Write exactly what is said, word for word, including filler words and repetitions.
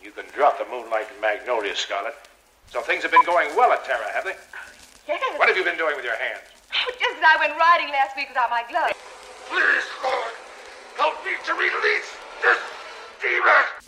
You can drop the Moonlight and Magnolia, Scarlet. So things have been going well at Terra, have they? Yes. What have you been doing with your hands? Oh, just as I went riding last week without my gloves. Please, Lord, help me to release this demon!